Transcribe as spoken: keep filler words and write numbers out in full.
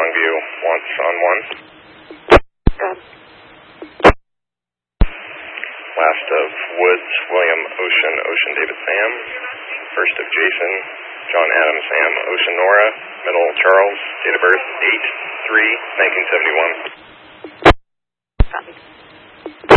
Longview wants on one. Good. Last of Woods, William, Ocean, Ocean, David, Sam. First of Jason, John, Adam, Sam, Ocean, Nora. Middle, Charles. Date of birth, eight three nineteen seventy-one. Copy.